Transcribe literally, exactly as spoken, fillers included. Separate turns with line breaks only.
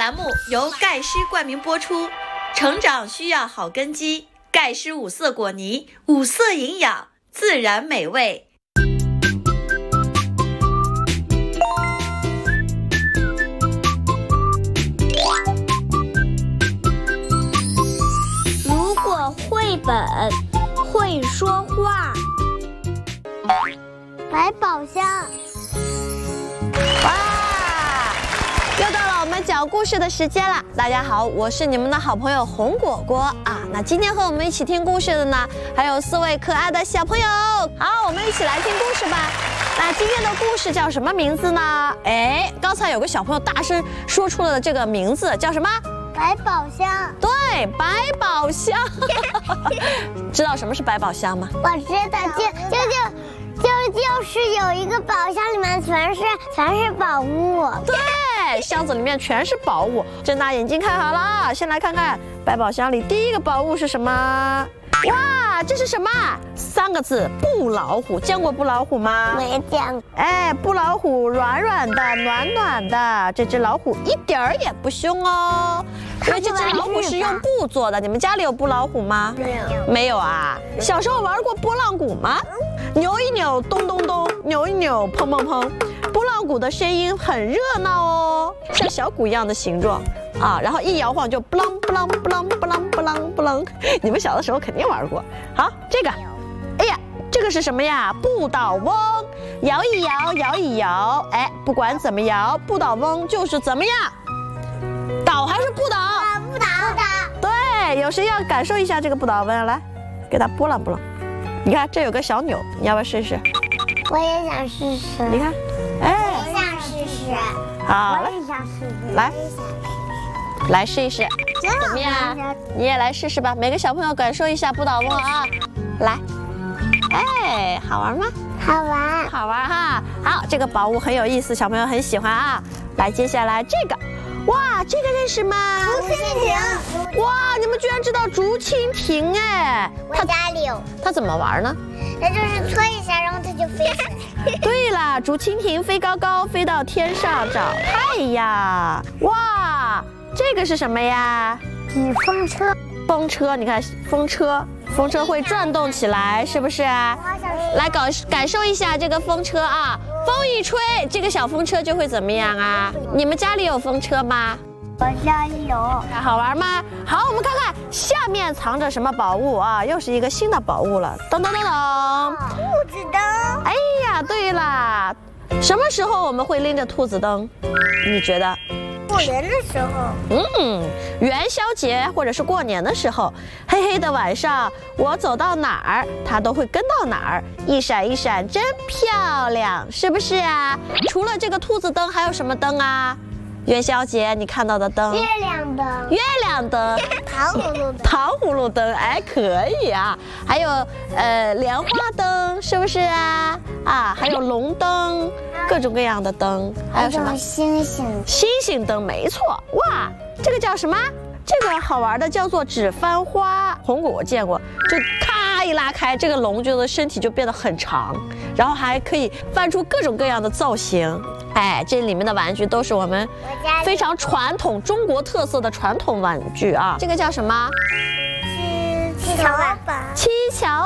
栏目由钙师冠名播出，成长需要好根基，钙师五色果泥，五色营养，自然美味。
如果绘本会说话，百宝箱。
哇！又到了我们讲故事的时间了。大家好，我是你们的好朋友红果果啊。那今天和我们一起听故事的呢，还有四位可爱的小朋友。好，我们一起来听故事吧。那今天的故事叫什么名字呢？哎，刚才有个小朋友大声说出了这个名字，叫什么？
百宝箱。
对，百宝箱。知道什么是百宝箱吗？
我知道，就就就。就就是有一个宝箱，里面全是全是宝物。
对，箱子里面全是宝物。睁大眼睛看好了，先来看看百宝箱里第一个宝物是什么？哇，这是什么？三个字，布老虎。见过布老虎吗？
没见过。
哎，布老虎软软的，暖暖的。这只老虎一点儿也不凶哦，因为这只老虎是用布做的。你们家里有布老虎吗？
没有。
没有啊？小时候玩过拨浪鼓吗？扭一扭，咚咚咚；扭一扭，砰砰砰。拨浪鼓的声音很热闹哦，像小鼓一样的形状啊，然后一摇晃就不啷不啷不啷不啷不啷不啷。你们小的时候肯定玩过。好，这个，哎呀，这个是什么呀？不倒翁，摇一摇，摇一摇，哎，不管怎么摇，不倒翁就是怎么样，倒还是不倒？
不倒，不倒。
对，有谁要感受一下这个不倒翁？来，给它拨浪拨浪。你看这有个小钮，你要不要试试？
我也想试试。
你看，哎，
我想试试。
好，
我也想试试。
来，来试一试，怎么样？你也来试试吧。每个小朋友感受一下不倒翁啊！来，哎，好玩吗？
好玩，
好玩哈。好，这个宝物很有意思，小朋友很喜欢啊。来，接下来这个。哇，这个认识吗？
竹蜻蜓。
哇，你们居然知道竹蜻蜓哎！
我家里有。
它怎么玩呢？
它就是搓一下，然后它就飞起来。
对啦，竹蜻蜓飞高高，飞到天上找太阳。哇，这个是什么呀？
纸风车。
风车，你看风车，风车会转动起来，是不是啊？来搞感受一下这个风车啊！风一吹，这个小风车就会怎么样啊？你们家里有风车吗？
我家里有。
好玩吗？好，我们看看下面藏着什么宝物啊？又是一个新的宝物了。噔噔噔噔，
兔子灯。
哎呀，对啦，什么时候我们会拎着兔子灯？你觉得？
过年的时候。
嗯，元宵节或者是过年的时候，黑黑的晚上，我走到哪儿，它都会跟到哪儿，一闪一闪，真漂亮，是不是啊？除了这个兔子灯，还有什么灯啊？元宵节你看到的灯，
月亮灯。
月亮灯，
糖葫芦灯。
糖葫芦灯，哎，可以啊。还有呃莲花灯，是不是啊？啊，还有龙灯，各种各样的灯，还有什么？
星星。
星星灯，没错。哇，这个叫什么？这个好玩的叫做纸翻花。红果我见过，就咔一拉开，这个龙就的身体就变得很长，然后还可以翻出各种各样的造型。哎，这里面的玩具都是我们非常传统中国特色的传统玩具啊。这个叫什么？
气球板。
气球